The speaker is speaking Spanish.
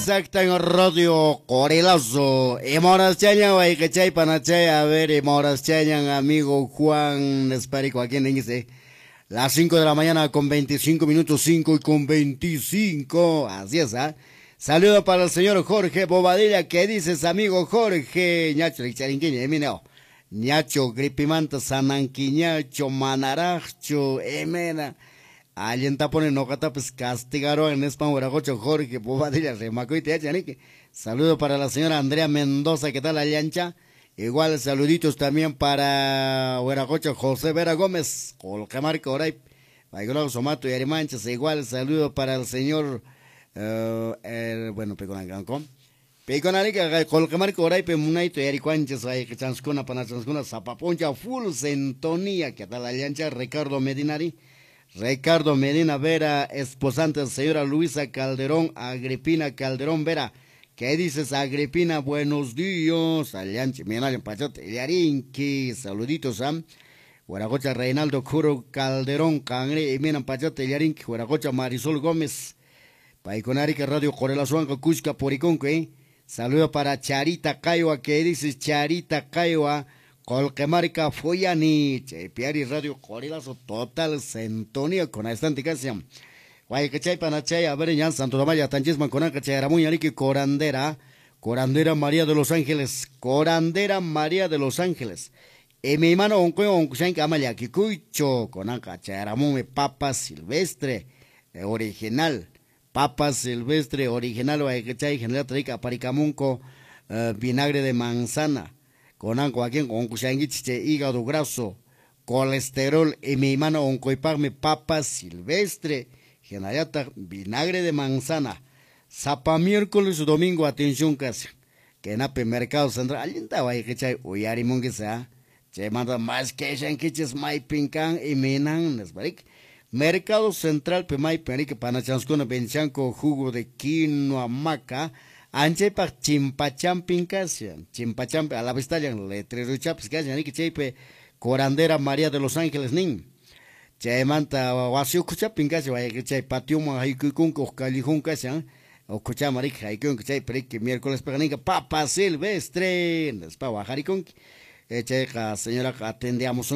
Exacta en radio Corelazo. Moras chañan, güey, que chay panachay. A ver, moras chañan, amigo Juan Espérico, aquí en dice. Las 5 de la mañana con 25 minutos, 5 y con 25. Así es, ¿ah? Saludo para el señor Jorge Bobadilla. ¿Qué dices, amigo Jorge? Ñacho, Richarinquiña, emineo. Ñacho, Gripimanta, Sananquiñacho, Manaracho, Emena. Alguien está poniendo nocata, pues castigaron en España, Hueragocho, Jorge Bobadilla, Remaco y Teachanique. Saludo para la señora Andrea Mendoza, ¿qué tal la llancha? Igual saluditos también para Hueragocho, José Vera Gómez, Colcamarca, Oray, Baigolao, Somato y Arimanchas. Igual saludo para el señor, bueno, Peconancón. Peconarica, Colcamarca, Oray, Pemunaito y Aricuanches, que transcuna para transcuna, Zapaponcha, full sintonía, ¿qué tal la llancha? Ricardo Medinari. Ricardo Medina Vera, esposante señora Luisa Calderón, Agripina Calderón Vera. ¿Qué dices, Agripina? Buenos días. Alianche, Mienal, Pachote, Yarinqui, saluditos, Sam. Hueragocha Reinaldo Curo Calderón, Cangre, y Mienal, Pachote, Yarinqui, Hueragocha Marisol Gómez. Paiconarica Radio Corelazuanco, Cusca, Poriconque. Saludo para Charita Caiwa. ¿Qué dices, Charita Caiwa? Colquemarca Foyani, Chepiari Radio Corelazo, total sintonía con esta anticación. Guay, que chay panachay, a ver, ya Santo Tomaya, Tanchisman, con Ancacha, era muy arique, Corandera, Corandera María de los Ángeles, Corandera María de los Ángeles. Y mi mano, un cuello, un cuchan que amaya, Kikucho, con Ancacha, era muy papa silvestre, original, papa silvestre, original, guay, que chay, general trica, paricamunco, vinagre de manzana. Con anco aquí con cuchanguiche, hígado graso, colesterol y mi mano oncoipagme papa silvestre, genayata, vinagre de manzana, zapa miércoles o domingo, atención casi, que nape mercado central, alguien estaba ahí que chay, uyarimón que sea, che manda más que shankiches mai pincan y minan, nesbarik, mercado central pe mai perique panachanscona benchanco jugo de quinoa maca, Anche pa chimpachampin casian, chimpachampi a la vista yang letrero chaps casian y que chepe corandera María de los Ángeles nin. Che manta wasio kuchapin casian vaya que che patio ma haikun ko calijun casian o kucha marik haikun que che perique miércoles peganica papa silvestre, pa bajaricon. Che señora atendíamos